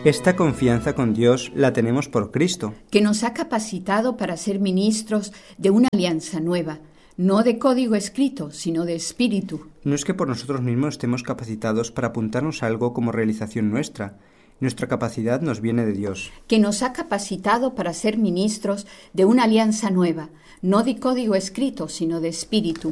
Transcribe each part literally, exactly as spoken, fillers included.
Esta confianza con Dios la tenemos por Cristo, que nos ha capacitado para ser ministros de una alianza nueva, no de código escrito, sino de espíritu. No es que por nosotros mismos estemos capacitados para apuntarnos a algo como realización nuestra. Nuestra capacidad nos viene de Dios. Que nos ha capacitado para ser ministros de una alianza nueva, no de código escrito, sino de espíritu.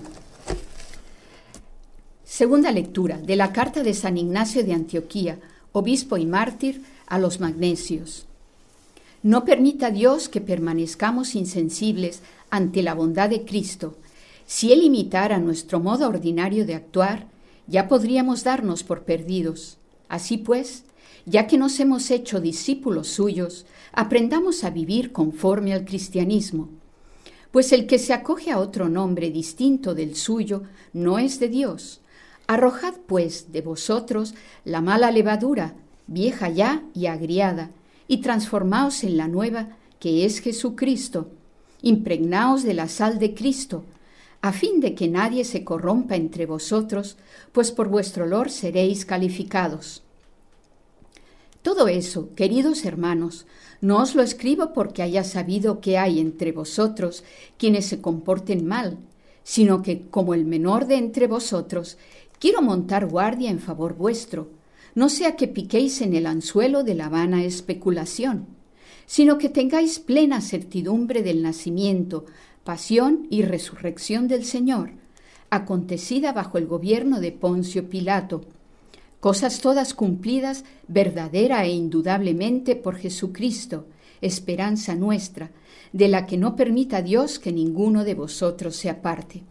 Segunda lectura de la carta de San Ignacio de Antioquía, obispo y mártir, a los magnesios. No permita Dios que permanezcamos insensibles ante la bondad de Cristo. Si Él imitara nuestro modo ordinario de actuar, ya podríamos darnos por perdidos. Así pues, ya que nos hemos hecho discípulos suyos, aprendamos a vivir conforme al cristianismo. Pues el que se acoge a otro nombre distinto del suyo no es de Dios. Arrojad, pues, de vosotros la mala levadura, vieja ya y agriada, y transformaos en la nueva, que es Jesucristo. Impregnaos de la sal de Cristo, a fin de que nadie se corrompa entre vosotros, pues por vuestro olor seréis calificados. Todo eso, queridos hermanos, no os lo escribo porque haya sabido que hay entre vosotros quienes se comporten mal, sino que, como el menor de entre vosotros, quiero montar guardia en favor vuestro, no sea que piquéis en el anzuelo de la vana especulación, sino que tengáis plena certidumbre del nacimiento, pasión y resurrección del Señor, acontecida bajo el gobierno de Poncio Pilato, cosas todas cumplidas verdadera e indudablemente por Jesucristo, esperanza nuestra, de la que no permita Dios que ninguno de vosotros se aparte.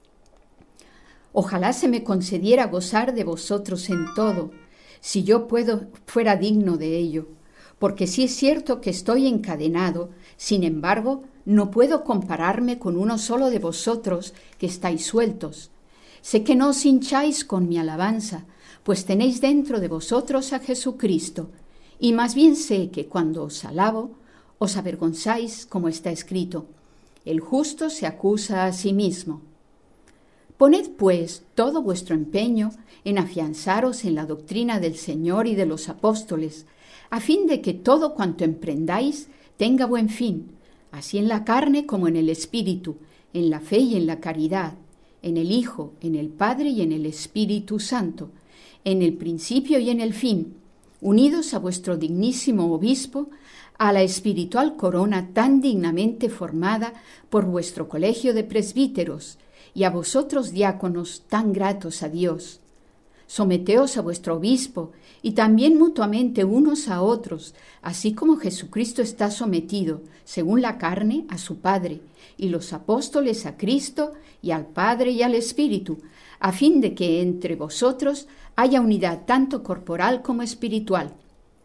Ojalá se me concediera gozar de vosotros en todo, si yo puedo, fuera digno de ello, porque sí es cierto que estoy encadenado, sin embargo, no puedo compararme con uno solo de vosotros que estáis sueltos. Sé que no os hincháis con mi alabanza, pues tenéis dentro de vosotros a Jesucristo, y más bien sé que cuando os alabo, os avergonzáis, como está escrito, el justo se acusa a sí mismo. Poned, pues, todo vuestro empeño en afianzaros en la doctrina del Señor y de los apóstoles, a fin de que todo cuanto emprendáis tenga buen fin, así en la carne como en el espíritu, en la fe y en la caridad, en el Hijo, en el Padre y en el Espíritu Santo, en el principio y en el fin, unidos a vuestro dignísimo obispo, a la espiritual corona tan dignamente formada por vuestro colegio de presbíteros, y a vosotros diáconos tan gratos a Dios. Someteos a vuestro obispo, y también mutuamente unos a otros, así como Jesucristo está sometido, según la carne, a su Padre, y los apóstoles a Cristo, y al Padre y al Espíritu, a fin de que entre vosotros haya unidad tanto corporal como espiritual.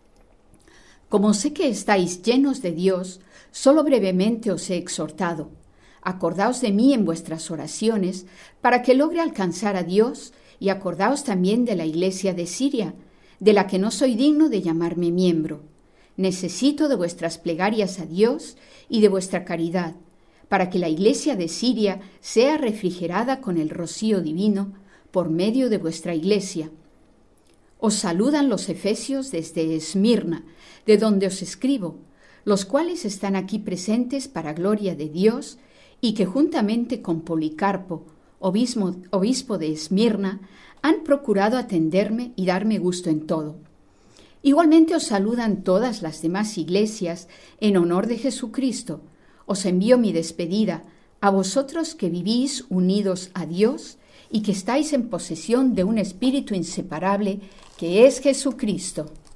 Como sé que estáis llenos de Dios, solo brevemente os he exhortado. Acordaos de mí en vuestras oraciones, para que logre alcanzar a Dios, y acordaos también de la Iglesia de Siria, de la que no soy digno de llamarme miembro. Necesito de vuestras plegarias a Dios y de vuestra caridad, para que la Iglesia de Siria sea refrigerada con el rocío divino por medio de vuestra Iglesia. Os saludan los efesios desde Esmirna, de donde os escribo, los cuales están aquí presentes para gloria de Dios, y que juntamente con Policarpo, obispo, obispo de Esmirna, han procurado atenderme y darme gusto en todo. Igualmente os saludan todas las demás iglesias en honor de Jesucristo. Os envío mi despedida a vosotros que vivís unidos a Dios y que estáis en posesión de un espíritu inseparable que es Jesucristo.